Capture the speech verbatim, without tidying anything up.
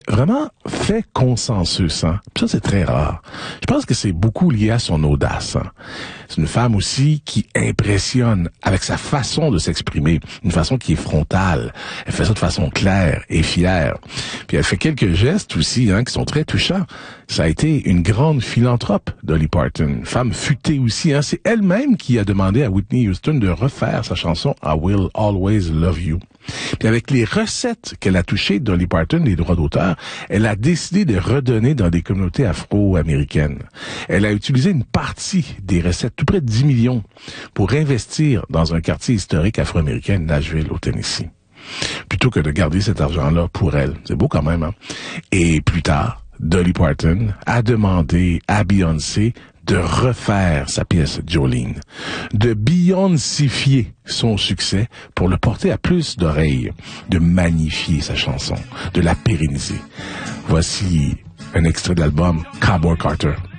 vraiment fait consensus, hein. Puis ça, c'est très rare. Je pense que c'est beaucoup lié à son audace, hein. C'est une femme aussi qui impressionne avec sa façon de s'exprimer, une façon qui est frontale. Elle fait ça de façon claire et fière. Puis elle fait quelques gestes aussi, hein, qui sont très touchants. Ça a été une grande philanthrope, Dolly Parton. Une femme futée aussi, hein. C'est elle-même qui a demandé à Whitney Houston de refaire sa chanson I Will Always Love You. Puis avec les recettes qu'elle a touchées, Dolly Parton, les droits d'auteur, elle a décidé de redonner dans des communautés afro-américaines. Elle a utilisé une partie des recettes, tout près de dix millions, pour investir dans un quartier historique afro-américain, Nashville, au Tennessee. Plutôt que de garder cet argent-là pour elle. C'est beau quand même, hein? Et plus tard, Dolly Parton a demandé à Beyoncé de refaire sa pièce Jolene, de Beyoncifier son succès pour le porter à plus d'oreilles, de magnifier sa chanson, de la pérenniser. Voici un extrait de l'album Cowboy Carter.